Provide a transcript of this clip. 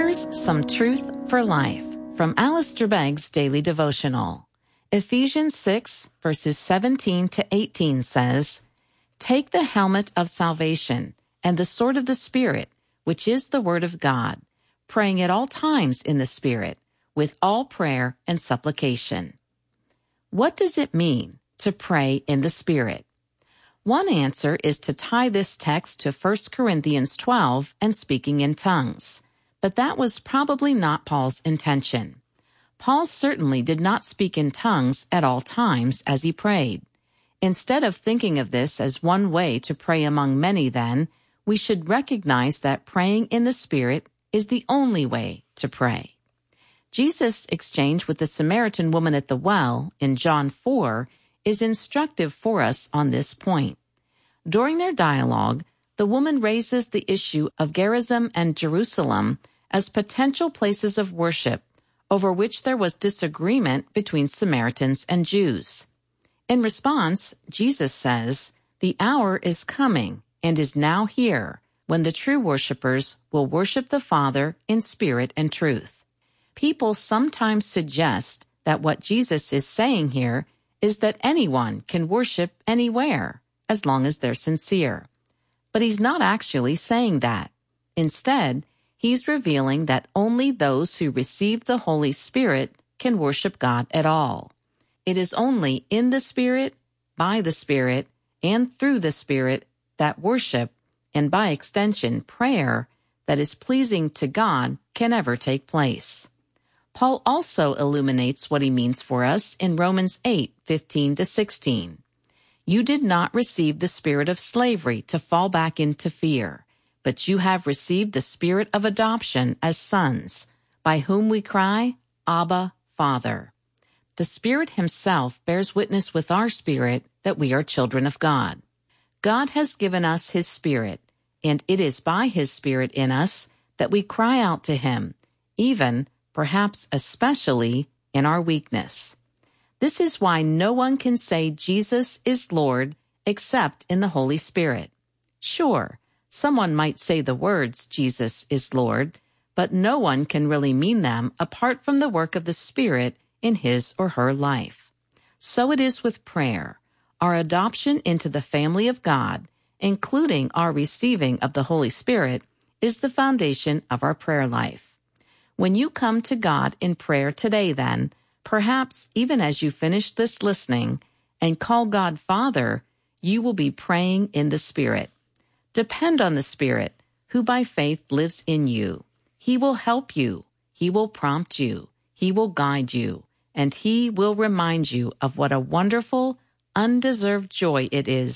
Here's some truth for life from Alistair Begg's Daily Devotional. Ephesians 6, verses 17 to 18 says, "Take the helmet of salvation and the sword of the Spirit, which is the Word of God, praying at all times in the Spirit, with all prayer and supplication." What does it mean to pray in the Spirit? One answer is to tie this text to 1 Corinthians 12 and speaking in tongues. But that was probably not Paul's intention. Paul certainly did not speak in tongues at all times as he prayed. Instead of thinking of this as one way to pray among many, then, we should recognize that praying in the Spirit is the only way to pray. Jesus' exchange with the Samaritan woman at the well in John 4 is instructive for us on this point. During their dialogue, the woman raises the issue of Gerizim and Jerusalem as potential places of worship over which there was disagreement between Samaritans and Jews. In response, Jesus says, "The hour is coming and is now here when the true worshipers will worship the Father in spirit and truth." People sometimes suggest that what Jesus is saying here is that anyone can worship anywhere as long as they're sincere. But he's not actually saying that. Instead, he's revealing that only those who receive the Holy Spirit can worship God at all. It is only in the Spirit, by the Spirit, and through the Spirit that worship, and by extension prayer, that is pleasing to God can ever take place. Paul also illuminates what he means for us in Romans 8:15 to 16. "You did not receive the spirit of slavery to fall back into fear, but you have received the spirit of adoption as sons, by whom we cry, 'Abba, Father.'" The Spirit himself bears witness with our spirit that we are children of God. God has given us his Spirit, and it is by his Spirit in us that we cry out to him, even, perhaps especially, in our weakness. This is why no one can say Jesus is Lord except in the Holy Spirit. Sure, someone might say the words Jesus is Lord, but no one can really mean them apart from the work of the Spirit in his or her life. So it is with prayer. Our adoption into the family of God, including our receiving of the Holy Spirit, is the foundation of our prayer life. When you come to God in prayer today, then, perhaps even as you finish this listening and call God Father, you will be praying in the Spirit. Depend on the Spirit, who by faith lives in you. He will help you. He will prompt you. He will guide you. And he will remind you of what a wonderful, undeserved joy it is